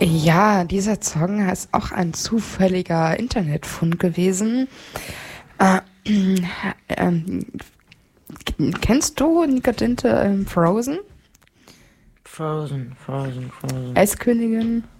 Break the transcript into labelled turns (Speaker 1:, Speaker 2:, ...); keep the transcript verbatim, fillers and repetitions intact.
Speaker 1: Ja, dieser Song ist auch ein zufälliger Internetfund gewesen. Äh, ähm, Kennst du Nika Dinte ähm, Frozen?
Speaker 2: Frozen, Frozen, Frozen.
Speaker 1: Eiskönigin?